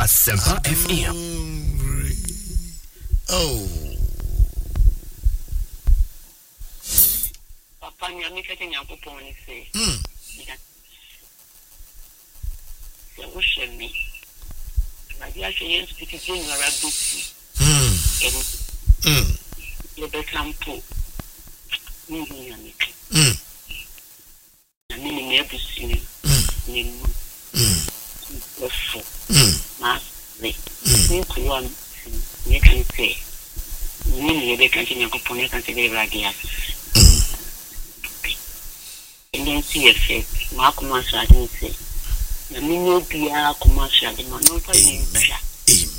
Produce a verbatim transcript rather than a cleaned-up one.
Asempa F M. Oh. Papa, you are making your coupon. Hmm. So, share me. My dear, she is speaking in Arabic. Hmm. Hmm. You become poor. Hmm. I mean, never seen it. Hmm. Hmm. Master. Think one. You can say. You may continue to put your consider ideas. And then see a face. Mark Master, I didn't say. The minute you are commercial, the man, no,